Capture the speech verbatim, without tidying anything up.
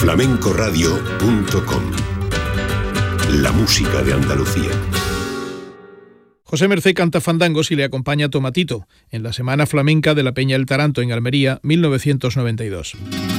flamencoradio punto com. La música de Andalucía. José Mercé canta fandangos y le acompaña Tomatito en la Semana Flamenca de la Peña El Taranto en Almería, mil novecientos noventa y dos.